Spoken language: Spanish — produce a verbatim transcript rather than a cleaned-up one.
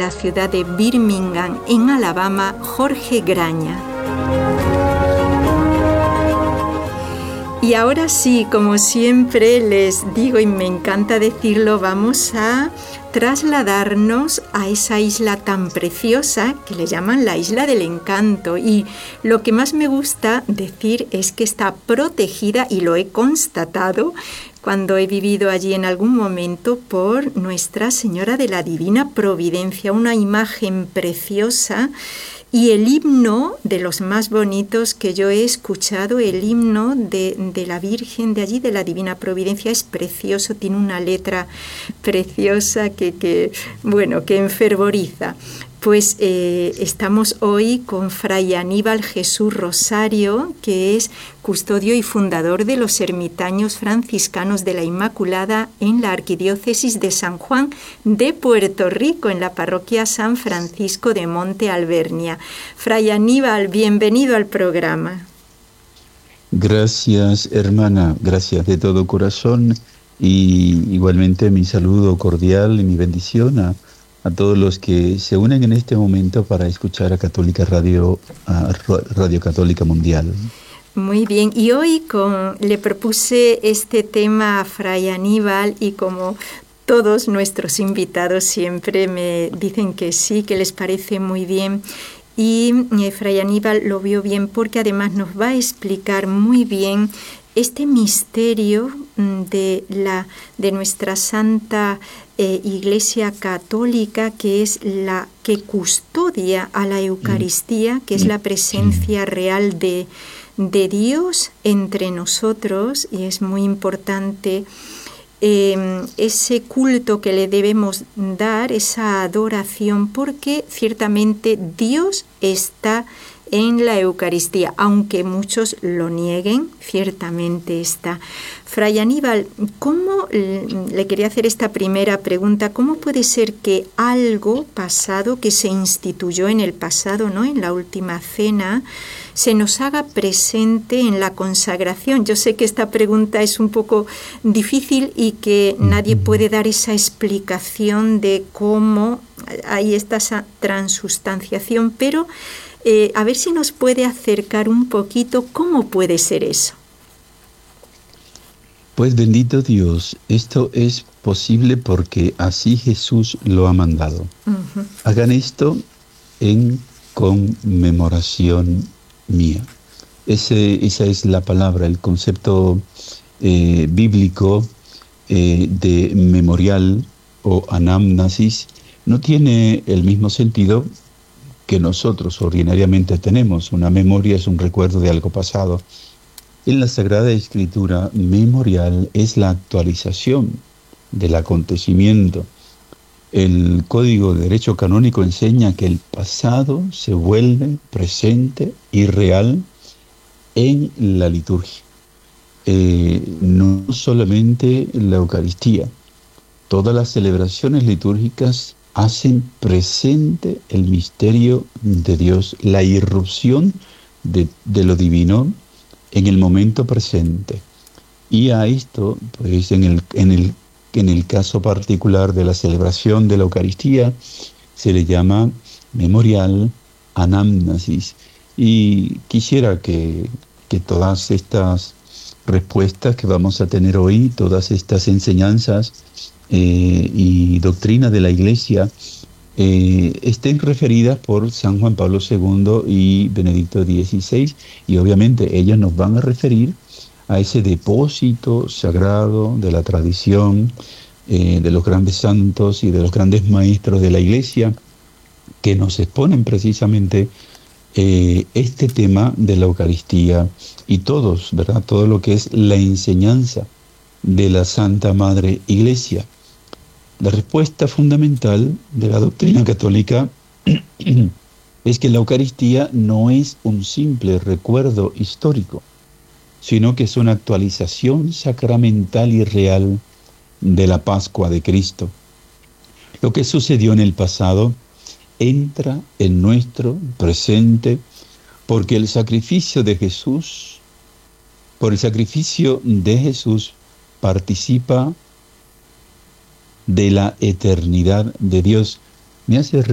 la ciudad de Birmingham, en Alabama, Jorge Graña. Y ahora sí, como siempre les digo y me encanta decirlo, vamos a trasladarnos a esa isla tan preciosa que le llaman la Isla del Encanto. Y lo que más me gusta decir es que está protegida, y lo he constatado cuando he vivido allí en algún momento, por Nuestra Señora de la Divina Providencia, una imagen preciosa. Y el himno de los más bonitos que yo he escuchado, el himno de, de la Virgen de allí, de la Divina Providencia, es precioso, tiene una letra preciosa que, que bueno, que enfervoriza. Pues eh, estamos hoy con Fray Aníbal Jesús Rosario, que es custodio y fundador de los ermitaños franciscanos de la Inmaculada en la Arquidiócesis de San Juan de Puerto Rico, en la parroquia San Francisco de Monte Alvernia. Fray Aníbal, bienvenido al programa. Gracias, hermana, gracias de todo corazón, y igualmente mi saludo cordial y mi bendición a a todos los que se unen en este momento para escuchar a Católica Radio, a Radio Católica Mundial. Muy bien, y hoy con, le propuse este tema a Fray Aníbal, y como todos nuestros invitados siempre me dicen que sí, que les parece muy bien. Y eh, Fray Aníbal lo vio bien porque además nos va a explicar muy bien este misterio de, la, de nuestra Santa eh, Iglesia Católica, que es la que custodia a la Eucaristía, que es la presencia real de, de Dios entre nosotros, y es muy importante eh, ese culto que le debemos dar, esa adoración, porque ciertamente Dios está en la Eucaristía, aunque muchos lo nieguen, ciertamente está. Fray Aníbal, ¿cómo, le quería hacer esta primera pregunta, cómo puede ser que algo pasado, que se instituyó en el pasado, ¿no?, en la última cena, se nos haga presente en la consagración? Yo sé que esta pregunta es un poco difícil y que nadie puede dar esa explicación de cómo hay esta transustanciación, pero Eh, a ver si nos puede acercar un poquito cómo puede ser eso. Pues bendito Dios, esto es posible porque así Jesús lo ha mandado. Uh-huh. Hagan esto en conmemoración mía. Ese, esa es la palabra, el concepto eh, bíblico eh, de memorial o anamnesis no tiene el mismo sentido que nosotros ordinariamente tenemos. Una memoria es un recuerdo de algo pasado. En la Sagrada Escritura, memorial es la actualización del acontecimiento. El Código de Derecho Canónico enseña que el pasado se vuelve presente y real en la liturgia. Eh, no solamente la Eucaristía, todas las celebraciones litúrgicas hacen presente el misterio de Dios, la irrupción de, de lo divino en el momento presente. Y a esto, pues en el, en, el, en el caso particular de la celebración de la Eucaristía, se le llama memorial, anamnesis. Y quisiera que, que todas estas respuestas que vamos a tener hoy, todas estas enseñanzas Eh, y doctrina de la Iglesia eh, estén referidas por San Juan Pablo segundo y Benedicto dieciséis, y obviamente ellas nos van a referir a ese depósito sagrado de la tradición eh, de los grandes santos y de los grandes maestros de la Iglesia, que nos exponen precisamente eh, este tema de la Eucaristía y todos, ¿verdad? Todo lo que es la enseñanza de la Santa Madre Iglesia. La respuesta fundamental de la doctrina católica es que la Eucaristía no es un simple recuerdo histórico, sino que es una actualización sacramental y real de la Pascua de Cristo. Lo que sucedió en el pasado entra en nuestro presente, porque el sacrificio de Jesús, por el sacrificio de Jesús, participa de la eternidad de Dios. Me hace